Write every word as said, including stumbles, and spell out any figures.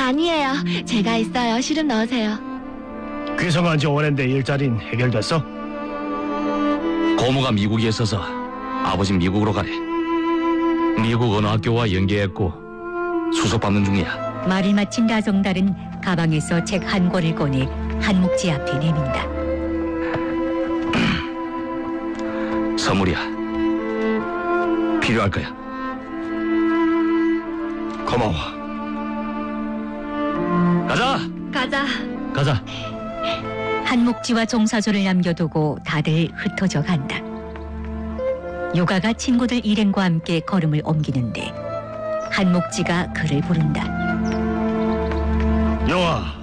아니에요. 제가 있어요. 실은 넣으세요. 귀성한 지 오랜데 일자리는 해결됐어? 고모가 미국에 있어서 아버지 미국으로 가래. 미국 어느 학교와 연계했고 수속받는 중이야. 말을 마친 라정달은 가방에서 책 한 권을 꺼내 한묵지 앞에 내민다. 선물이야. 필요할 거야. 고마워. 가자. 가자. 가자. 한묵지와 종사조를 남겨두고 다들 흩어져 간다. 요가가 친구들 일행과 함께 걸음을 옮기는데 한묵지가 그를 부른다. 영아,